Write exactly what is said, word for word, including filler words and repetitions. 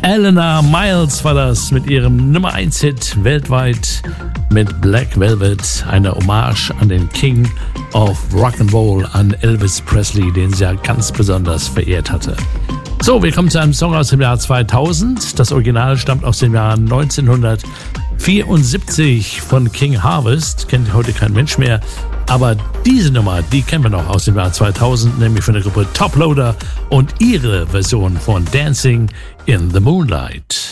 Eleanor Miles war das mit ihrem Nummer eins Hit weltweit mit Black Velvet, eine Hommage an den King of Rock'n'Roll, an Elvis Presley, den sie ja ganz besonders verehrt hatte. So, wir kommen zu einem Song aus dem Jahr zweitausend. Das Original stammt aus dem Jahr neunzehnhundertvierundsiebzig von King Harvest. Kennt heute kein Mensch mehr. Aber diese Nummer, die kennen wir noch aus dem Jahr zweitausend, nämlich von der Gruppe Top Loader und ihre Version von Dancing in the Moonlight.